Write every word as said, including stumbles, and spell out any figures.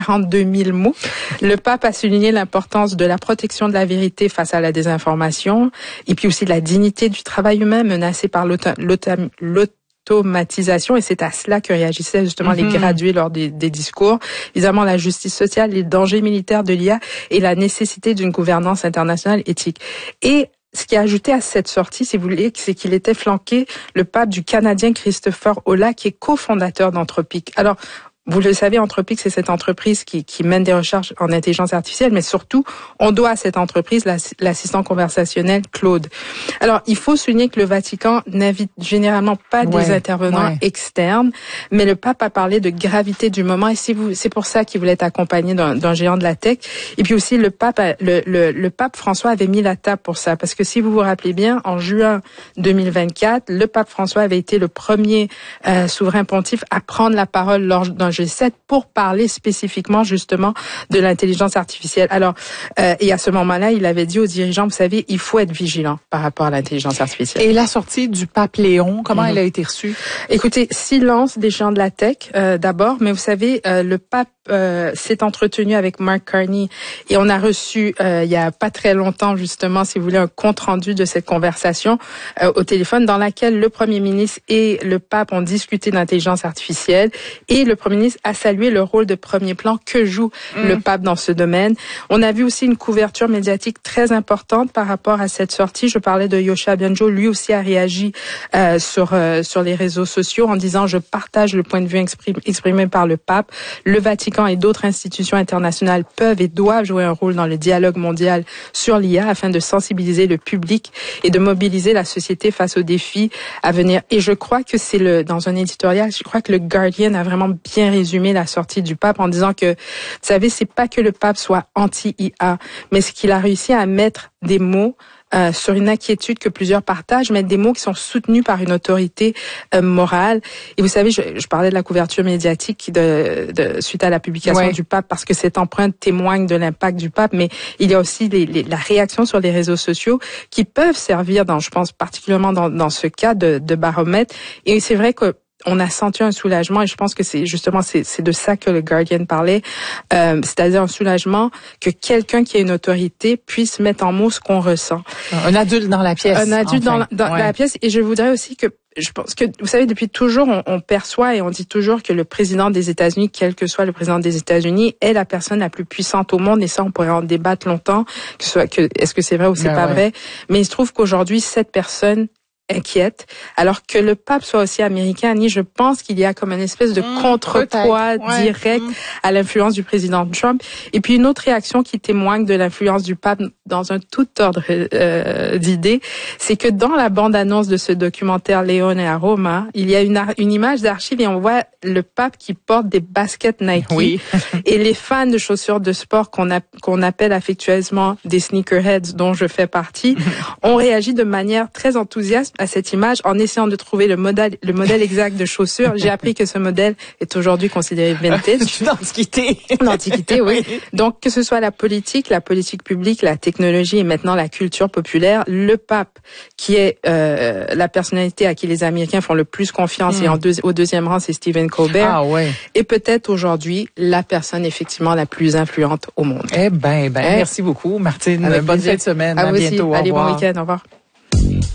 quarante-deux mille mots. Le pape a souligné l'importance de la protection de la vérité face à la désinformation et puis aussi de la dignité du travail humain menacé par l'auto- l'auto- l'automatisation, et c'est à cela que réagissaient justement mm-hmm. les gradués lors des, des discours. Évidemment, la justice sociale, les dangers militaires de l'I A et la nécessité d'une gouvernance internationale éthique. Et ce qui a ajouté à cette sortie, si vous voulez, c'est qu'il était flanqué le pape du Canadien Christopher Olah, qui est cofondateur d'Anthropic. Alors, vous le savez, Anthropic, c'est cette entreprise qui, qui mène des recherches en intelligence artificielle, mais surtout, on doit à cette entreprise l'assistant conversationnel Claude. Alors, il faut souligner que le Vatican n'invite généralement pas ouais, des intervenants ouais. externes, mais le pape a parlé de gravité du moment, et c'est, vous, c'est pour ça qu'il voulait être accompagné d'un, d'un géant de la tech. Et puis aussi, le pape, a, le, le, le pape François avait mis la table pour ça, parce que si vous vous rappelez bien, en juin deux mille vingt-quatre, le pape François avait été le premier euh, souverain pontife à prendre la parole lors d'un G sept pour parler spécifiquement justement de l'intelligence artificielle. Alors, euh, et à ce moment-là, il avait dit aux dirigeants, vous savez, il faut être vigilant par rapport à l'intelligence artificielle. Et la sortie du pape Léon, comment mm-hmm. elle a été reçue? Écoutez, silence des géants de la tech euh, d'abord, mais vous savez, euh, le pape euh, s'est entretenu avec Mark Carney et on a reçu euh, il y a pas très longtemps justement, si vous voulez, un compte-rendu de cette conversation euh, au téléphone dans laquelle le Premier ministre et le pape ont discuté d'intelligence artificielle et le Premier ministre a salué le rôle de premier plan que joue mmh. le pape dans ce domaine. On a vu aussi une couverture médiatique très importante par rapport à cette sortie. Je parlais de Yosha Bengio, lui aussi a réagi euh, sur euh, sur les réseaux sociaux en disant je partage le point de vue exprimé, exprimé par le pape. Le Vatican et d'autres institutions internationales peuvent et doivent jouer un rôle dans le dialogue mondial sur l'I A afin de sensibiliser le public et de mobiliser la société face aux défis à venir. Et je crois que c'est le dans un éditorial, je crois que le Guardian a vraiment bien résumé la sortie du pape en disant que, vous savez, c'est pas que le pape soit anti-I A, mais c'est qu'il a réussi à mettre des mots Euh, sur une inquiétude que plusieurs partagent, mais des mots qui sont soutenus par une autorité euh, morale. Et vous savez, je, je parlais de la couverture médiatique de, de suite à la publication ouais. du pape, parce que cette empreinte témoigne de l'impact du pape, mais il y a aussi les, les, la réaction sur les réseaux sociaux qui peuvent servir, dans, je pense particulièrement dans, dans ce cas, de, de baromètre. Et c'est vrai que on a senti un soulagement et je pense que c'est justement c'est, c'est de ça que le Guardian parlait, euh, c'est-à-dire un soulagement que quelqu'un qui a une autorité puisse mettre en mots ce qu'on ressent. Un adulte dans la pièce. Un adulte enfin. dans, dans ouais. la pièce. Et je voudrais aussi que je pense que, vous savez, depuis toujours, on, on perçoit et on dit toujours que le président des États-Unis, quel que soit le président des États-Unis, est la personne la plus puissante au monde. Et ça, on pourrait en débattre longtemps. Que ce soit, que, est-ce que c'est vrai ou c'est ben pas ouais. vrai? Mais il se trouve qu'aujourd'hui, cette personne inquiète, alors que le pape soit aussi américain, Annie, je pense qu'il y a comme une espèce de mmh, contrepoids ouais. direct mmh. à l'influence du président Trump. Et puis une autre réaction qui témoigne de l'influence du pape dans un tout ordre euh, d'idées, c'est que dans la bande-annonce de ce documentaire Leone à Roma, il y a une, une image d'archive et on voit le pape qui porte des baskets Nike. Oui. Et les fans de chaussures de sport qu'on, a, qu'on appelle affectueusement des sneakerheads, dont je fais partie, ont réagi de manière très enthousiaste à cette image en essayant de trouver le modèle, le modèle exact de chaussures. J'ai appris que ce modèle est aujourd'hui considéré vintage. L'Antiquité. L'Antiquité, oui. Donc, que ce soit la politique, la politique publique, la technologie et maintenant la culture populaire, le pape, qui est euh, la personnalité à qui les Américains font le plus confiance, mmh. et en deux, au deuxième rang, c'est Stephen Colbert. Ah, ouais. Et peut-être aujourd'hui, la personne effectivement la plus influente au monde. Eh ben, ben, eh, merci beaucoup, Martine. Bonne fin de semaine. À, à vous bientôt. Aussi. Allez, bon week-end. Au revoir.